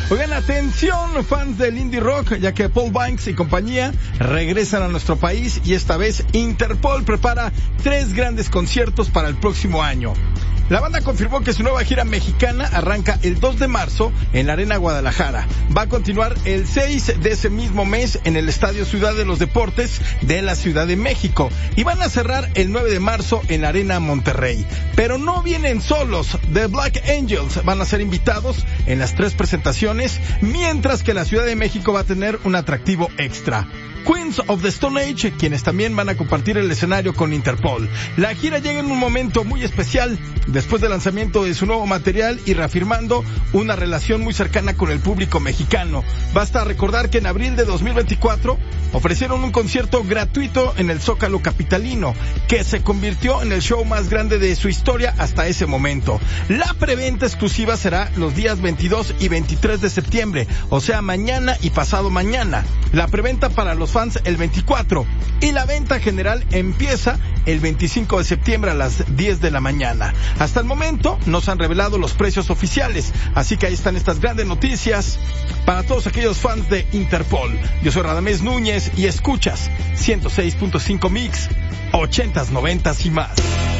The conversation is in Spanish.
Oigan, atención, fans del indie rock, ya que Paul Banks y compañía regresan a nuestro país y esta vez Interpol prepara 3 grandes conciertos para el próximo año. La banda confirmó que su nueva gira mexicana arranca el 2 de marzo en la Arena Guadalajara. Va a continuar el 6 de ese mismo mes en el Estadio Ciudad de los Deportes de la Ciudad de México. Y van a cerrar el 9 de marzo en la Arena Monterrey. Pero no vienen solos. The Black Angels van a ser invitados en las 3 presentaciones, mientras que la Ciudad de México va a tener un atractivo extra. Queens of the Stone Age, quienes también van a compartir el escenario con Interpol. La gira llega en un momento muy especial, después del lanzamiento de su nuevo material y reafirmando una relación muy cercana con el público mexicano. Basta recordar que en abril de 2024 ofrecieron un concierto gratuito en el Zócalo capitalino, que se convirtió en el show más grande de su historia hasta ese momento. La preventa exclusiva será los días 22 y 23 de septiembre, o sea, mañana y pasado mañana. La preventa para los fans el 24 y la venta general empieza el 25 de septiembre a las 10 de la mañana. Hasta el momento no se han revelado los precios oficiales, así que ahí están estas grandes noticias para todos aquellos fans de Interpol. Yo soy Radamés Núñez y escuchas 106.5 Mix, 80s, 90s y más.